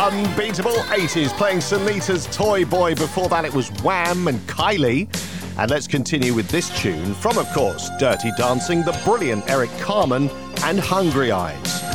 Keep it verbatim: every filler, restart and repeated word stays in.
unbeatable eighties, playing Sunita's Toy Boy. Before that, it was Wham and Kylie. And let's continue with this tune from, of course, Dirty Dancing, the brilliant Eric Carmen and Hungry Eyes.